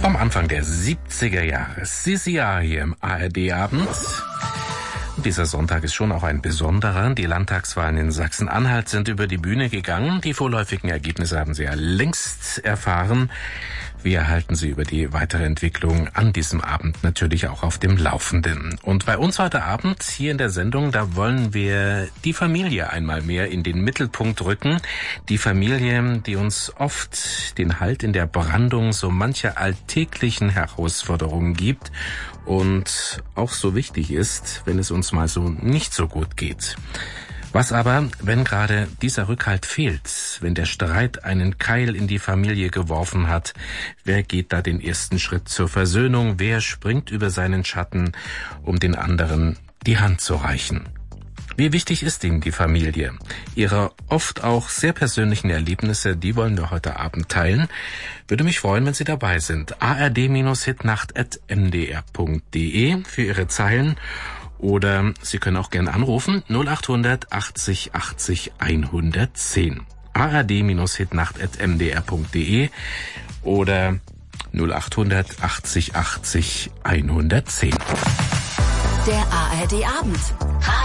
Vom Anfang der 70er Jahre. CCR hier im ARD-Abend. Dieser Sonntag ist schon auch ein besonderer. Die Landtagswahlen in Sachsen-Anhalt sind über die Bühne gegangen. Die vorläufigen Ergebnisse haben Sie ja längst erfahren. Wir halten Sie über die weitere Entwicklung an diesem Abend natürlich auch auf dem Laufenden. Und bei uns heute Abend hier in der Sendung, da wollen wir die Familie einmal mehr in den Mittelpunkt rücken. Die Familie, die uns oft den Halt in der Brandung so mancher alltäglichen Herausforderungen gibt und auch so wichtig ist, wenn es uns mal so nicht so gut geht. Was aber, wenn gerade dieser Rückhalt fehlt, wenn der Streit einen Keil in die Familie geworfen hat, wer geht da den ersten Schritt zur Versöhnung, wer springt über seinen Schatten, um den anderen die Hand zu reichen? Wie wichtig ist Ihnen die Familie? Ihre oft auch sehr persönlichen Erlebnisse, die wollen wir heute Abend teilen. Würde mich freuen, wenn Sie dabei sind. ard-hitnacht@mdr.de für Ihre Zeilen. Oder Sie können auch gerne anrufen, 0800 80 80 110. ard-hitnacht@mdr.de oder 0800 80 80 110. Der ARD-Abend.